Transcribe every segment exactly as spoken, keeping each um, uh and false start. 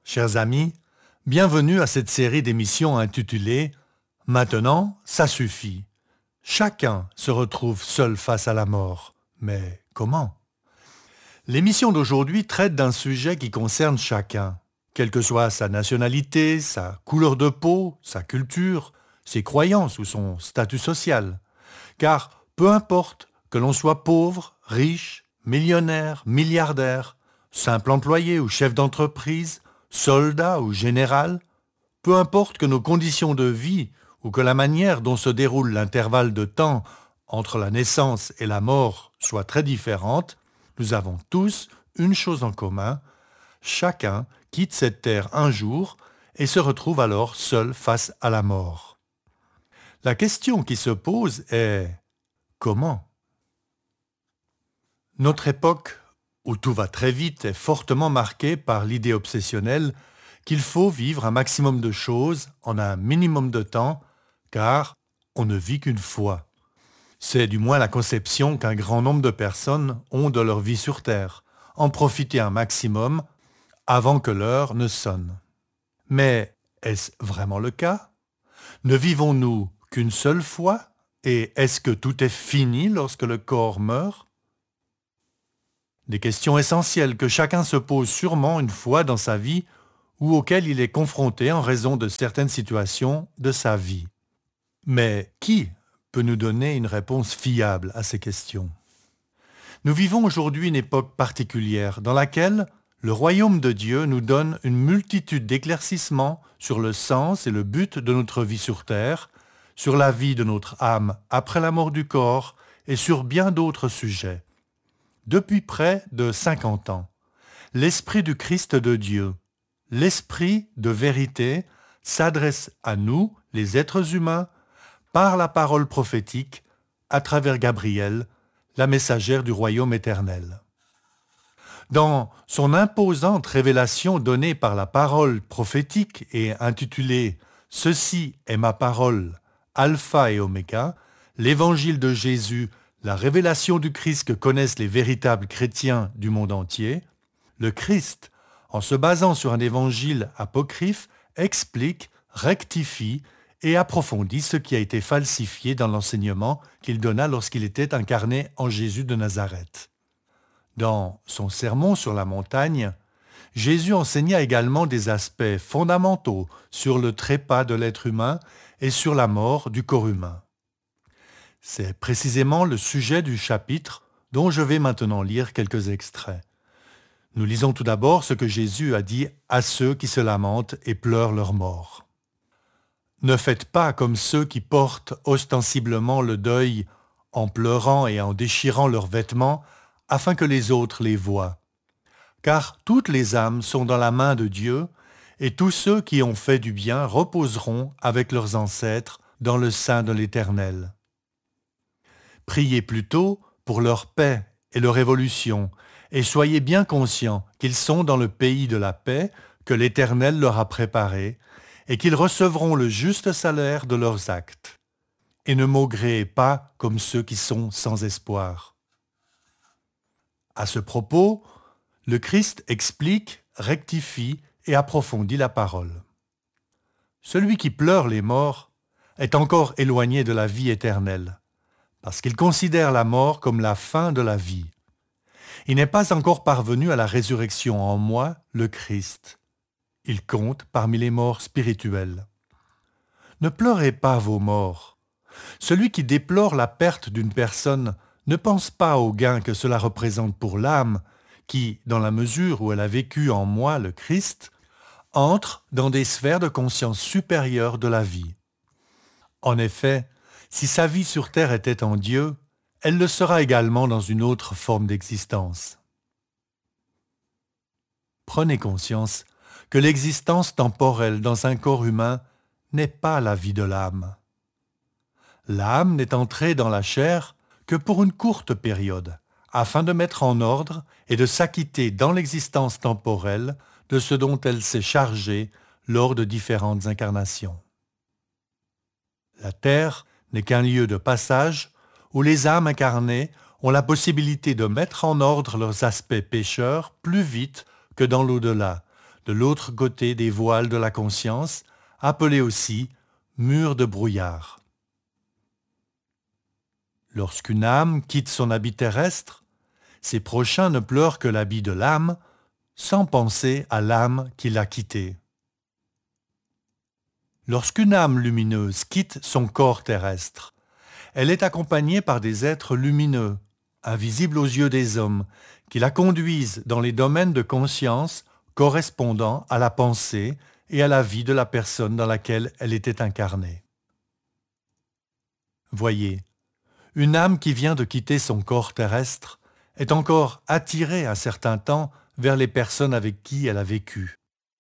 Chers amis, bienvenue à cette série d'émissions intitulée « Maintenant, ça suffit ». Chacun se retrouve seul face à la mort. Mais comment ? L'émission d'aujourd'hui traite d'un sujet qui concerne chacun, quelle que soit sa nationalité, sa couleur de peau, sa culture, ses croyances ou son statut social. Car peu importe que l'on soit pauvre, riche, millionnaire, milliardaire, simple employé ou chef d'entreprise, soldat ou général, peu importe que nos conditions de vie ou que la manière dont se déroule l'intervalle de temps entre la naissance et la mort soit très différente, nous avons tous une chose en commun, chacun quitte cette terre un jour et se retrouve alors seul face à la mort. La question qui se pose est « comment ?» Notre époque, où tout va très vite, est fortement marquée par l'idée obsessionnelle qu'il faut vivre un maximum de choses en un minimum de temps, car on ne vit qu'une fois. C'est du moins la conception qu'un grand nombre de personnes ont de leur vie sur Terre, en profiter un maximum avant que l'heure ne sonne. Mais est-ce vraiment le cas ? Ne vivons-nous qu'une seule fois ? Et est-ce que tout est fini lorsque le corps meurt ? Des questions essentielles que chacun se pose sûrement une fois dans sa vie ou auxquelles il est confronté en raison de certaines situations de sa vie. Mais qui peut nous donner une réponse fiable à ces questions ? Nous vivons aujourd'hui une époque particulière dans laquelle le royaume de Dieu nous donne une multitude d'éclaircissements sur le sens et le but de notre vie sur terre, sur la vie de notre âme après la mort du corps et sur bien d'autres sujets. Depuis près de cinquante ans, l'Esprit du Christ de Dieu, l'Esprit de vérité, s'adresse à nous, les êtres humains, par la parole prophétique, à travers Gabriel, la messagère du royaume éternel. Dans son imposante révélation donnée par la parole prophétique et intitulée « Ceci est ma parole, Alpha et Oméga », l'évangile de Jésus, la révélation du Christ que connaissent les véritables chrétiens du monde entier, le Christ, en se basant sur un évangile apocryphe, explique, rectifie et approfondit ce qui a été falsifié dans l'enseignement qu'il donna lorsqu'il était incarné en Jésus de Nazareth. Dans son sermon sur la montagne, Jésus enseigna également des aspects fondamentaux sur le trépas de l'être humain et sur la mort du corps humain. C'est précisément le sujet du chapitre dont je vais maintenant lire quelques extraits. Nous lisons tout d'abord ce que Jésus a dit à ceux qui se lamentent et pleurent leur mort. « Ne faites pas comme ceux qui portent ostensiblement le deuil en pleurant et en déchirant leurs vêtements afin que les autres les voient. Car toutes les âmes sont dans la main de Dieu et tous ceux qui ont fait du bien reposeront avec leurs ancêtres dans le sein de l'Éternel. Priez plutôt pour leur paix et leur évolution, et soyez bien conscients qu'ils sont dans le pays de la paix que l'Éternel leur a préparé, et qu'ils recevront le juste salaire de leurs actes. Et ne maugréez pas comme ceux qui sont sans espoir. » À ce propos, le Christ explique, rectifie et approfondit la parole. Celui qui pleure les morts est encore éloigné de la vie éternelle, parce qu'il considère la mort comme la fin de la vie. Il n'est pas encore parvenu à la résurrection en moi, le Christ. Il compte parmi les morts spirituels. Ne pleurez pas vos morts. Celui qui déplore la perte d'une personne ne pense pas au gain que cela représente pour l'âme, qui, dans la mesure où elle a vécu en moi, le Christ, entre dans des sphères de conscience supérieures de la vie. En effet, si sa vie sur terre était en Dieu, elle le sera également dans une autre forme d'existence. Prenez conscience que l'existence temporelle dans un corps humain n'est pas la vie de l'âme. L'âme n'est entrée dans la chair que pour une courte période, afin de mettre en ordre et de s'acquitter dans l'existence temporelle de ce dont elle s'est chargée lors de différentes incarnations. La terre n'est qu'un lieu de passage où les âmes incarnées ont la possibilité de mettre en ordre leurs aspects pécheurs plus vite que dans l'au-delà, de l'autre côté des voiles de la conscience, appelés aussi murs de brouillard. Lorsqu'une âme quitte son habit terrestre, ses prochains ne pleurent que l'habit de l'âme, sans penser à l'âme qui l'a quittée. Lorsqu'une âme lumineuse quitte son corps terrestre, elle est accompagnée par des êtres lumineux, invisibles aux yeux des hommes, qui la conduisent dans les domaines de conscience correspondant à la pensée et à la vie de la personne dans laquelle elle était incarnée. Voyez, une âme qui vient de quitter son corps terrestre est encore attirée un certain temps vers les personnes avec qui elle a vécu.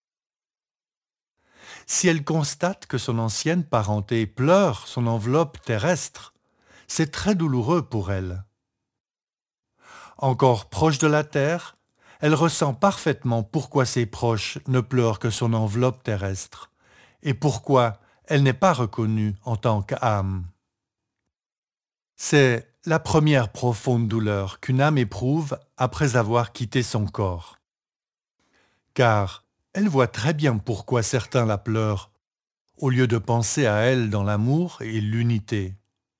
Si elle constate que son ancienne parenté pleure son enveloppe terrestre, c'est très douloureux pour elle. Encore proche de la terre, elle ressent parfaitement pourquoi ses proches ne pleurent que son enveloppe terrestre et pourquoi elle n'est pas reconnue en tant qu'âme. C'est la première profonde douleur qu'une âme éprouve après avoir quitté son corps. Car elle voit très bien pourquoi certains la pleurent, au lieu de penser à elle dans l'amour et l'unité.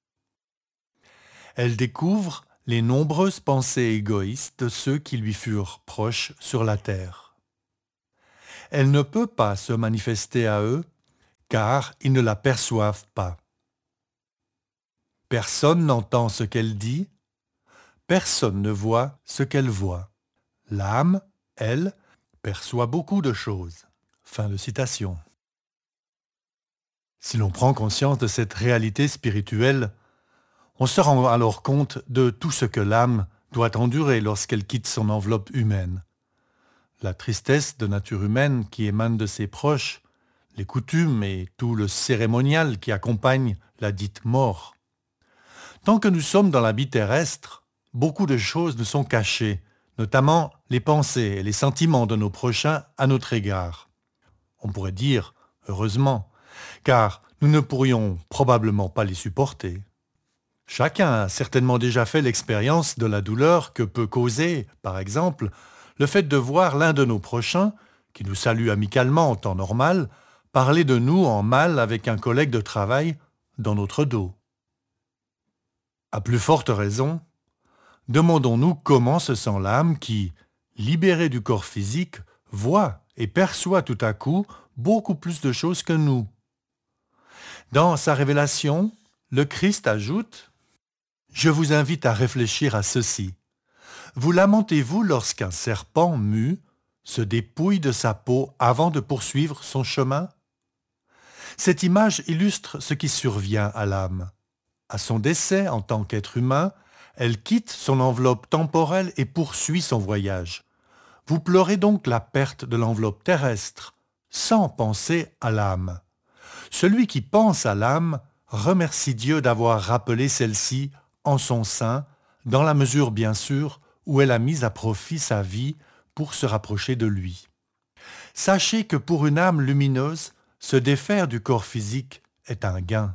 Elle découvre les nombreuses pensées égoïstes de ceux qui lui furent proches sur la terre. Elle ne peut pas se manifester à eux, car ils ne la perçoivent pas. Personne n'entend ce qu'elle dit, personne ne voit ce qu'elle voit. L'âme, elle, perçoit beaucoup de choses. Fin de citation. Si l'on prend conscience de cette réalité spirituelle, on se rend alors compte de tout ce que l'âme doit endurer lorsqu'elle quitte son enveloppe humaine. La tristesse de nature humaine qui émane de ses proches, les coutumes et tout le cérémonial qui accompagne la dite mort. Tant que nous sommes dans la vie terrestre, beaucoup de choses nous sont cachées, notamment les pensées et les sentiments de nos prochains à notre égard. On pourrait dire, heureusement, car nous ne pourrions probablement pas les supporter. Chacun a certainement déjà fait l'expérience de la douleur que peut causer, par exemple, le fait de voir l'un de nos prochains, qui nous salue amicalement en temps normal, parler de nous en mal avec un collègue de travail dans notre dos. À plus forte raison, demandons-nous comment se sent l'âme qui, libérée du corps physique, voit et perçoit tout à coup beaucoup plus de choses que nous. Dans sa révélation, le Christ ajoute « Je vous invite à réfléchir à ceci. Vous lamentez-vous lorsqu'un serpent mu se dépouille de sa peau avant de poursuivre son chemin ?» Cette image illustre ce qui survient à l'âme. À son décès en tant qu'être humain, elle quitte son enveloppe temporelle et poursuit son voyage. Vous pleurez donc la perte de l'enveloppe terrestre, sans penser à l'âme. Celui qui pense à l'âme remercie Dieu d'avoir rappelé celle-ci en son sein, dans la mesure bien sûr où elle a mis à profit sa vie pour se rapprocher de lui. Sachez que pour une âme lumineuse, se défaire du corps physique est un gain.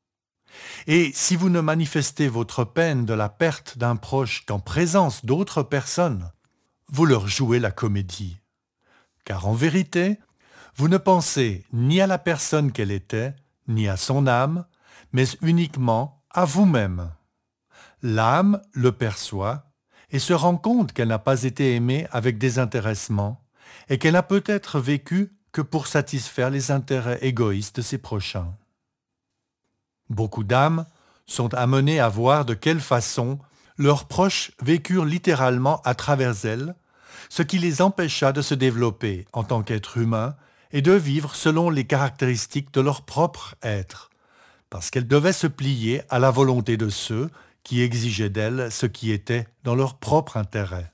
Et si vous ne manifestez votre peine de la perte d'un proche qu'en présence d'autres personnes, vous leur jouez la comédie. Car en vérité, vous ne pensez ni à la personne qu'elle était, ni à son âme, mais uniquement à vous-même. L'âme le perçoit et se rend compte qu'elle n'a pas été aimée avec désintéressement et qu'elle n'a peut-être vécu que pour satisfaire les intérêts égoïstes de ses prochains. Beaucoup d'âmes sont amenées à voir de quelle façon leurs proches vécurent littéralement à travers elles, ce qui les empêcha de se développer en tant qu'être humain et de vivre selon les caractéristiques de leur propre être, parce qu'elles devaient se plier à la volonté de ceux qui exigeaient d'elles ce qui était dans leur propre intérêt.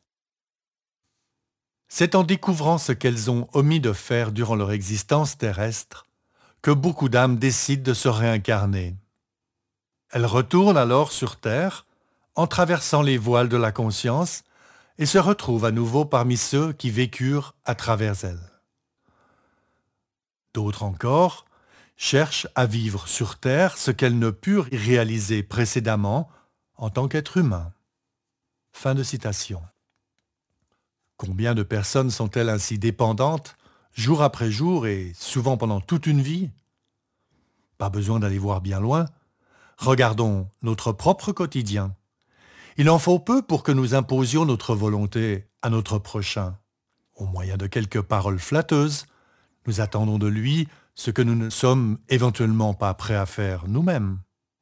C'est en découvrant ce qu'elles ont omis de faire durant leur existence terrestre que beaucoup d'âmes décident de se réincarner. Elles retournent alors sur Terre en traversant les voiles de la conscience et se retrouvent à nouveau parmi ceux qui vécurent à travers elles. D'autres encore cherchent à vivre sur Terre ce qu'elles ne purent réaliser précédemment en tant qu'être humain. Fin de citation. Combien de personnes sont-elles ainsi dépendantes, jour après jour et souvent pendant toute une vie? Pas besoin d'aller voir bien loin. Regardons notre propre quotidien. Il en faut peu pour que nous imposions notre volonté à notre prochain. Au moyen de quelques paroles flatteuses, nous attendons de lui ce que nous ne sommes éventuellement pas prêts à faire nous-mêmes.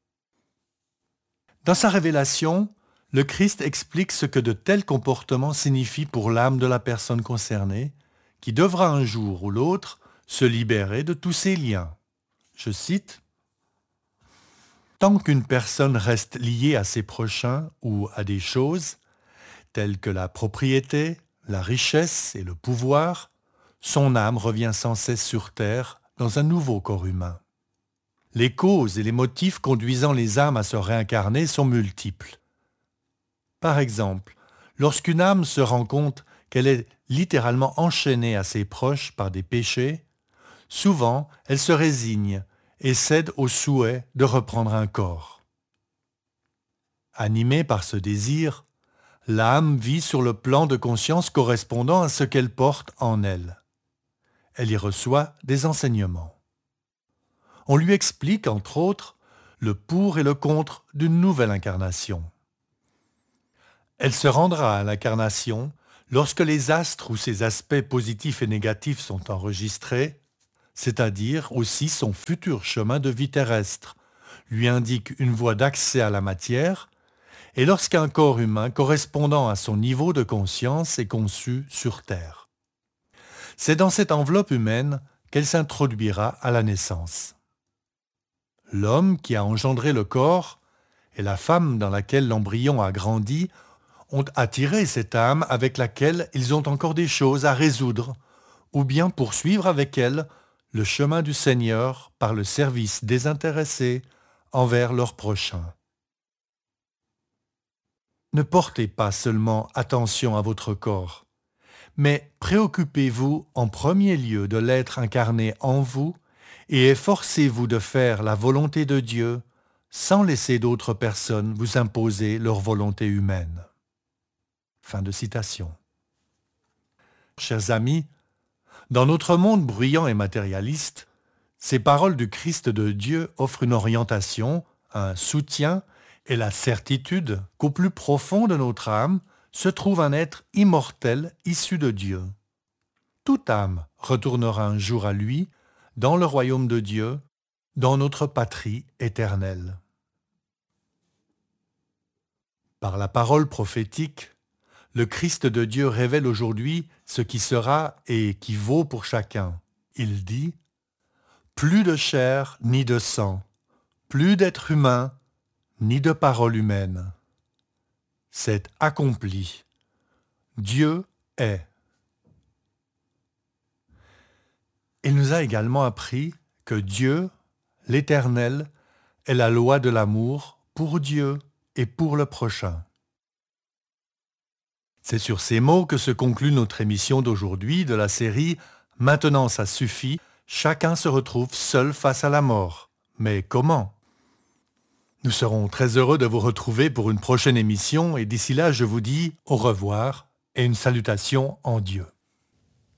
Dans sa révélation, le Christ explique ce que de tels comportements signifient pour l'âme de la personne concernée, qui devra un jour ou l'autre se libérer de tous ses liens. Je cite, « Tant qu'une personne reste liée à ses prochains ou à des choses, telles que la propriété, la richesse et le pouvoir, son âme revient sans cesse sur terre dans un nouveau corps humain. Les causes et les motifs conduisant les âmes à se réincarner sont multiples. Par exemple, lorsqu'une âme se rend compte qu'elle est littéralement enchaînée à ses proches par des péchés, souvent elle se résigne et cède au souhait de reprendre un corps. Animée par ce désir, l'âme vit sur le plan de conscience correspondant à ce qu'elle porte en elle. Elle y reçoit des enseignements. On lui explique, entre autres, le pour et le contre d'une nouvelle incarnation. Elle se rendra à l'incarnation lorsque les astres ou ses aspects positifs et négatifs sont enregistrés, c'est-à-dire aussi son futur chemin de vie terrestre, lui indique une voie d'accès à la matière, et lorsqu'un corps humain correspondant à son niveau de conscience est conçu sur Terre. C'est dans cette enveloppe humaine qu'elle s'introduira à la naissance. L'homme qui a engendré le corps et la femme dans laquelle l'embryon a grandi ont attiré cette âme avec laquelle ils ont encore des choses à résoudre, ou bien poursuivre avec elle le chemin du Seigneur par le service désintéressé envers leur prochain. Ne portez pas seulement attention à votre corps, mais préoccupez-vous en premier lieu de l'être incarné en vous et efforcez-vous de faire la volonté de Dieu sans laisser d'autres personnes vous imposer leur volonté humaine. » Fin de citation. Chers amis, dans notre monde bruyant et matérialiste, ces paroles du Christ de Dieu offrent une orientation, un soutien et la certitude qu'au plus profond de notre âme se trouve un être immortel issu de Dieu. Toute âme retournera un jour à lui, dans le royaume de Dieu, dans notre patrie éternelle. Par la parole prophétique, le Christ de Dieu révèle aujourd'hui ce qui sera et qui vaut pour chacun. Il dit « Plus de chair ni de sang, plus d'être humain, ni de parole humaine. C'est accompli. Dieu est. » Il nous a également appris que Dieu, l'Éternel, est la loi de l'amour pour Dieu et pour le prochain. C'est sur ces mots que se conclut notre émission d'aujourd'hui de la série « Maintenant ça suffit », chacun se retrouve seul face à la mort. Mais comment ? Nous serons très heureux de vous retrouver pour une prochaine émission et d'ici là, je vous dis au revoir et une salutation en Dieu.